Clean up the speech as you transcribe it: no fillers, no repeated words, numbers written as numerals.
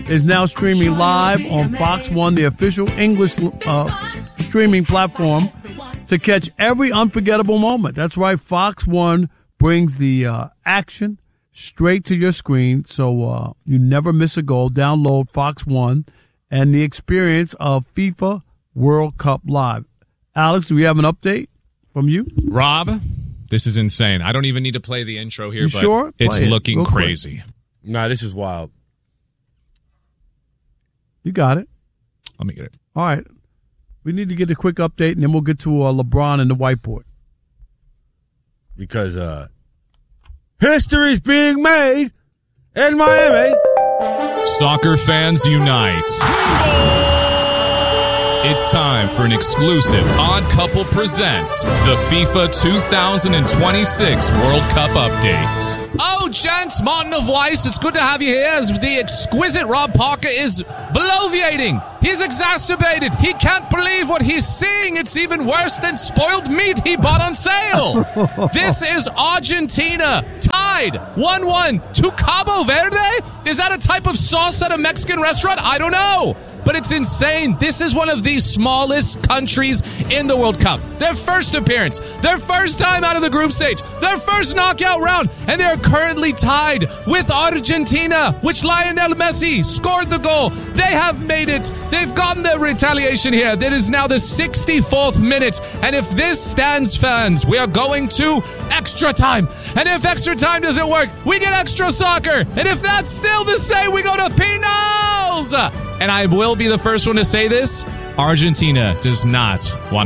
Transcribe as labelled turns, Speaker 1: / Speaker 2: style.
Speaker 1: is now streaming live on Fox One, the official English streaming platform, to catch every unforgettable moment. That's right, Fox One brings the action straight to your screen, so you never miss a goal. Download Fox One and the experience of FIFA World Cup Live. Alex, do we have an update from you?
Speaker 2: Rob, this is insane. I don't even need to play the intro here,
Speaker 1: but sure?
Speaker 2: It's looking crazy.
Speaker 3: Nah, this is wild.
Speaker 1: You got it.
Speaker 2: Let me get it.
Speaker 1: All right. We need to get a quick update, and then we'll get to LeBron and the whiteboard.
Speaker 3: Because history's being made in Miami.
Speaker 2: Soccer fans unite. It's time for an exclusive Odd Couple Presents the FIFA 2026 World Cup updates. Oh, gents, Martin of Weiss, it's good to have you here as the exquisite Rob Parker is bloviating. He's exacerbated. He can't believe what he's seeing. It's even worse than spoiled meat he bought on sale. This is Argentina, tied 1-1 to Cabo Verde? Is that a type of sauce at a Mexican restaurant? I don't know. But it's insane. This is one of the smallest countries in the World Cup. Their first appearance, their first time out of the group stage, their first knockout round, and they're currently tied with Argentina, which Lionel Messi scored the goal. They have made it. They've gotten their retaliation here. That is now the 64th minute. And if this stands, fans, we are going to extra time. And if extra time doesn't work, we get extra soccer. And if that's still the same, we go to penals. And I will be the first one to say this. Argentina does not want